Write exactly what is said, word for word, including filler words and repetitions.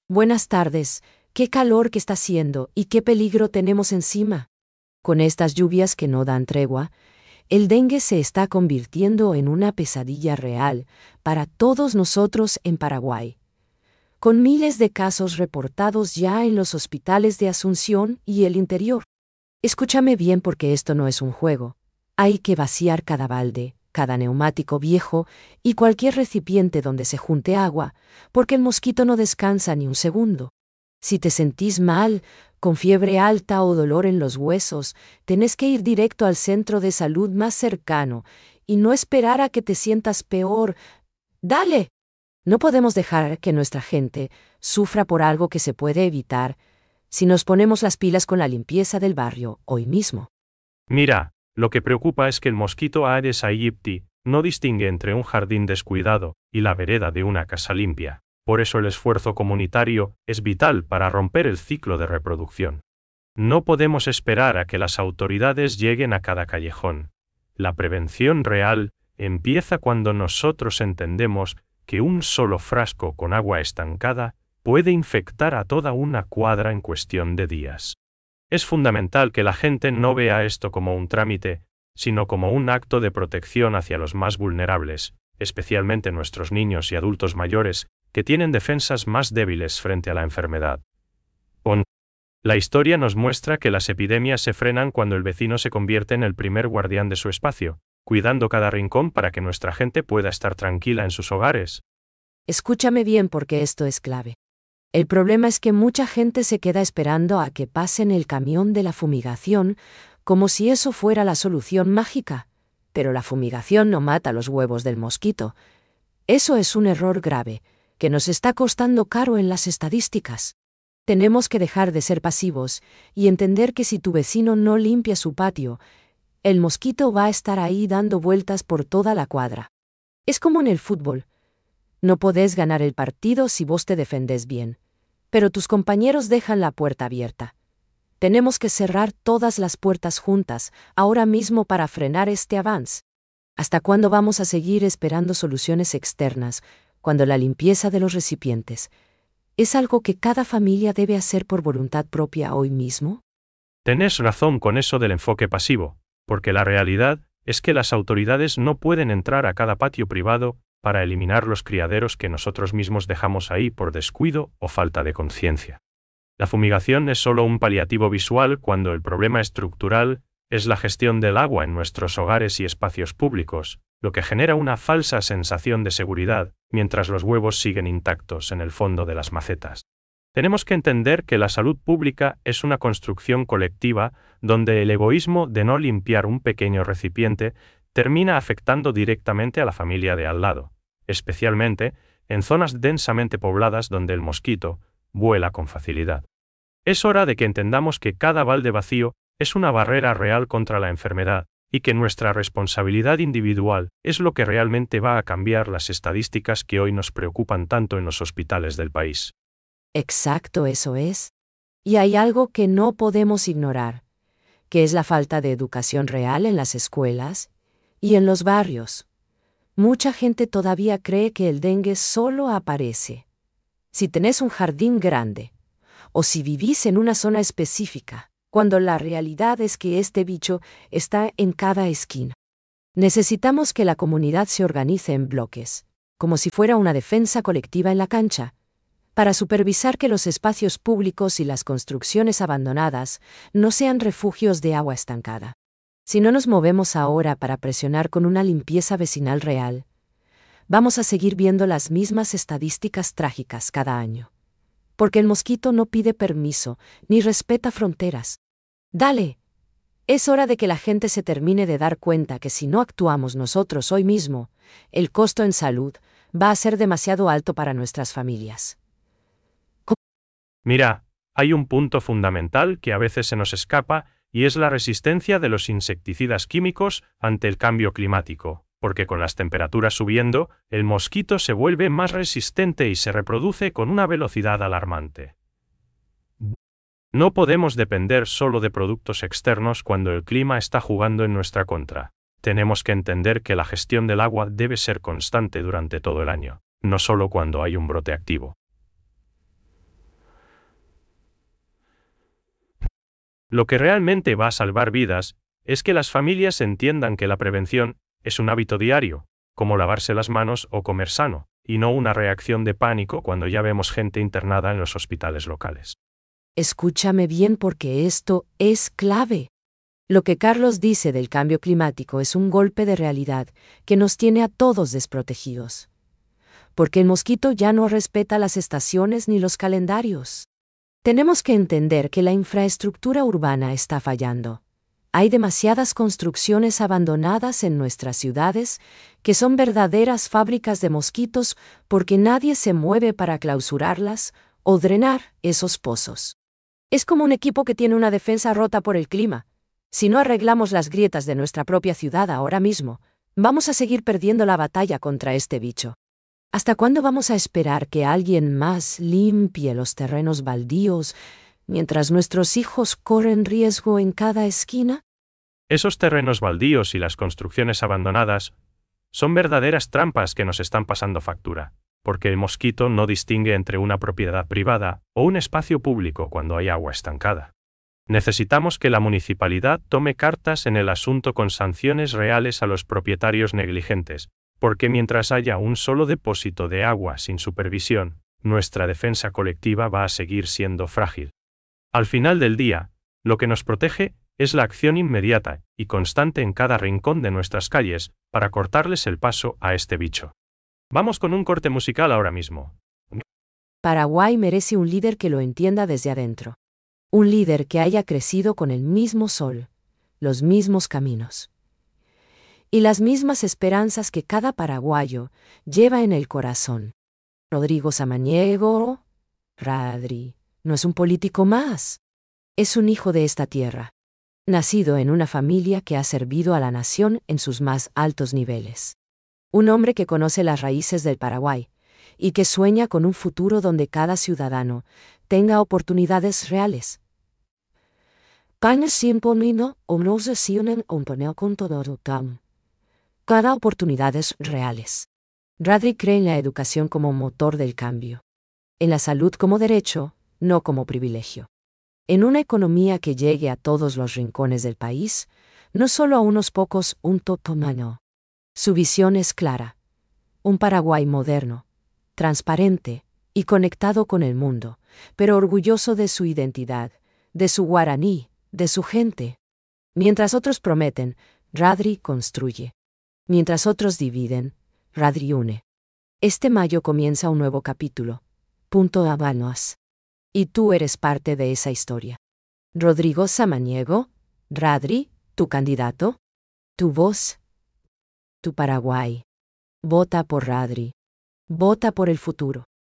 Buenas tardes. Qué calor que está haciendo y qué peligro tenemos encima. Con estas lluvias que no dan tregua, el dengue se está convirtiendo en una pesadilla real para todos nosotros en Paraguay. Con miles de casos reportados ya en los hospitales de Asunción y el interior. Escúchame bien porque esto no es un juego. Hay que vaciar cada balde, cada neumático viejo y cualquier recipiente donde se junte agua, porque el mosquito no descansa ni un segundo. Si te sentís mal, con fiebre alta o dolor en los huesos, tenés que ir directo al centro de salud más cercano y no esperar a que te sientas peor. ¡Dale! No podemos dejar que nuestra gente sufra por algo que se puede evitar si nos ponemos las pilas con la limpieza del barrio hoy mismo. Mira, lo que preocupa es que el mosquito Aedes aegypti no distingue entre un jardín descuidado y la vereda de una casa limpia. Por eso el esfuerzo comunitario es vital para romper el ciclo de reproducción. No podemos esperar a que las autoridades lleguen a cada callejón. La prevención real empieza cuando nosotros entendemos que un solo frasco con agua estancada puede infectar a toda una cuadra en cuestión de días. Es fundamental que la gente no vea esto como un trámite, sino como un acto de protección hacia los más vulnerables, especialmente nuestros niños y adultos mayores, que tienen defensas más débiles frente a la enfermedad. On. La historia nos muestra que las epidemias se frenan cuando el vecino se convierte en el primer guardián de su espacio, cuidando cada rincón para que nuestra gente pueda estar tranquila en sus hogares. Escúchame bien porque esto es clave. El problema es que mucha gente se queda esperando a que pasen el camión de la fumigación, como si eso fuera la solución mágica. Pero la fumigación no mata los huevos del mosquito. Eso es un error grave, que nos está costando caro en las estadísticas. Tenemos que dejar de ser pasivos y entender que si tu vecino no limpia su patio, el mosquito va a estar ahí dando vueltas por toda la cuadra. Es como en el fútbol. No podés ganar el partido si vos te defendés bien, pero tus compañeros dejan la puerta abierta. Tenemos que cerrar todas las puertas juntas, ahora mismo para frenar este avance. ¿Hasta cuándo vamos a seguir esperando soluciones externas, cuando la limpieza de los recipientes es algo que cada familia debe hacer por voluntad propia hoy mismo? Tenés razón con eso del enfoque pasivo, porque la realidad es que las autoridades no pueden entrar a cada patio privado para eliminar los criaderos que nosotros mismos dejamos ahí por descuido o falta de conciencia. La fumigación es solo un paliativo visual cuando el problema estructural es la gestión del agua en nuestros hogares y espacios públicos, lo que genera una falsa sensación de seguridad, mientras los huevos siguen intactos en el fondo de las macetas. Tenemos que entender que la salud pública es una construcción colectiva donde el egoísmo de no limpiar un pequeño recipiente termina afectando directamente a la familia de al lado, especialmente en zonas densamente pobladas donde el mosquito vuela con facilidad. Es hora de que entendamos que cada balde vacío es una barrera real contra la enfermedad, y que nuestra responsabilidad individual es lo que realmente va a cambiar las estadísticas que hoy nos preocupan tanto en los hospitales del país. Exacto, eso es. Y hay algo que no podemos ignorar, que es la falta de educación real en las escuelas y en los barrios. Mucha gente todavía cree que el dengue solo aparece si tenés un jardín grande o si vivís en una zona específica, cuando la realidad es que este bicho está en cada esquina. Necesitamos que la comunidad se organice en bloques, como si fuera una defensa colectiva en la cancha, para supervisar que los espacios públicos y las construcciones abandonadas no sean refugios de agua estancada. Si no nos movemos ahora para presionar con una limpieza vecinal real, vamos a seguir viendo las mismas estadísticas trágicas cada año. Porque el mosquito no pide permiso ni respeta fronteras. ¡Dale! Es hora de que la gente se termine de dar cuenta que si no actuamos nosotros hoy mismo, el costo en salud va a ser demasiado alto para nuestras familias. Mira, hay un punto fundamental que a veces se nos escapa y es la resistencia de los insecticidas químicos ante el cambio climático, porque con las temperaturas subiendo, el mosquito se vuelve más resistente y se reproduce con una velocidad alarmante. No podemos depender solo de productos externos cuando el clima está jugando en nuestra contra. Tenemos que entender que la gestión del agua debe ser constante durante todo el año, no solo cuando hay un brote activo. Lo que realmente va a salvar vidas es que las familias entiendan que la prevención es un hábito diario, como lavarse las manos o comer sano, y no una reacción de pánico cuando ya vemos gente internada en los hospitales locales. Escúchame bien porque esto es clave. Lo que Carlos dice del cambio climático es un golpe de realidad que nos tiene a todos desprotegidos. Porque el mosquito ya no respeta las estaciones ni los calendarios. Tenemos que entender que la infraestructura urbana está fallando. Hay demasiadas construcciones abandonadas en nuestras ciudades que son verdaderas fábricas de mosquitos porque nadie se mueve para clausurarlas o drenar esos pozos. Es como un equipo que tiene una defensa rota por el clima. Si no arreglamos las grietas de nuestra propia ciudad ahora mismo, vamos a seguir perdiendo la batalla contra este bicho. ¿Hasta cuándo vamos a esperar que alguien más limpie los terrenos baldíos mientras nuestros hijos corren riesgo en cada esquina? Esos terrenos baldíos y las construcciones abandonadas son verdaderas trampas que nos están pasando factura, porque el mosquito no distingue entre una propiedad privada o un espacio público cuando hay agua estancada. Necesitamos que la municipalidad tome cartas en el asunto con sanciones reales a los propietarios negligentes, porque mientras haya un solo depósito de agua sin supervisión, nuestra defensa colectiva va a seguir siendo frágil. Al final del día, lo que nos protege es la acción inmediata y constante en cada rincón de nuestras calles para cortarles el paso a este bicho. Vamos con un corte musical ahora mismo. Paraguay merece un líder que lo entienda desde adentro. Un líder que haya crecido con el mismo sol, los mismos caminos y las mismas esperanzas que cada paraguayo lleva en el corazón. Rodrigo Samaniego, Radri, no es un político más. Es un hijo de esta tierra, nacido en una familia que ha servido a la nación en sus más altos niveles. Un hombre que conoce las raíces del Paraguay y que sueña con un futuro donde cada ciudadano tenga oportunidades reales. Cada oportunidades reales. Radri cree en la educación como motor del cambio. En la salud como derecho, no como privilegio. En una economía que llegue a todos los rincones del país, no solo a unos pocos, un totomano. Su visión es clara. Un Paraguay moderno, transparente y conectado con el mundo, pero orgulloso de su identidad, de su guaraní, de su gente. Mientras otros prometen, Radri construye. Mientras otros dividen, Radri une. Este mayo comienza un nuevo capítulo. Punto Habanos. Y tú eres parte de esa historia. Rodrigo Samaniego, Radri, tu candidato, tu voz, tu Paraguay. Vota por Radri. Vota por el futuro.